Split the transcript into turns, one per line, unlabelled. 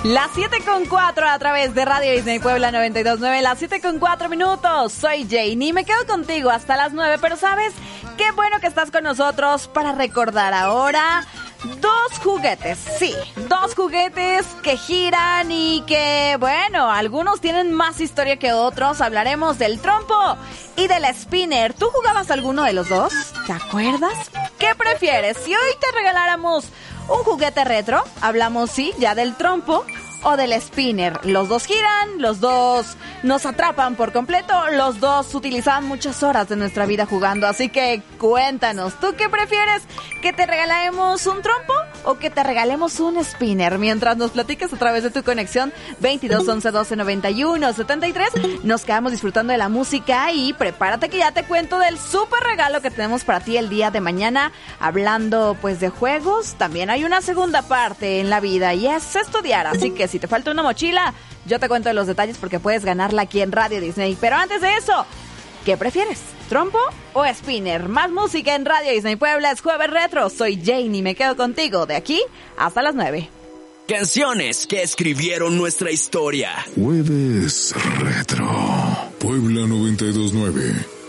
Las 7:04 a través de Radio Disney Puebla 92.9, las 7:04. Soy Janie, me quedo contigo hasta las 9, pero ¿sabes? Qué bueno que estás con nosotros para recordar ahora dos juguetes, sí, dos juguetes que giran y que, bueno, algunos tienen más historia que otros. Hablaremos del trompo y del spinner. ¿Tú jugabas alguno de los dos? ¿Te acuerdas? ¿Qué prefieres? Si hoy te regaláramos un juguete retro, hablamos, sí, ya del trompo o del spinner. Los dos giran, los dos nos atrapan por completo, los dos utilizaban muchas horas de nuestra vida jugando, así que cuéntanos, ¿tú qué prefieres? ¿Que te regalemos un trompo o que te regalemos un spinner? Mientras nos platicas a través de tu conexión 22 11 12 91 73, nos quedamos disfrutando de la música y prepárate que ya te cuento del súper regalo que tenemos para ti el día de mañana. Hablando pues de juegos, también hay una segunda parte en la vida y es estudiar, así que si te falta una mochila, yo te cuento los detalles porque puedes ganarla aquí en Radio Disney. Pero antes de eso, ¿qué prefieres? ¿Trompo o spinner? Más música en Radio Disney Puebla, es Jueves Retro. Soy Janie, me quedo contigo de aquí hasta las 9.
Canciones que escribieron nuestra historia.
Jueves Retro. Puebla 92.9.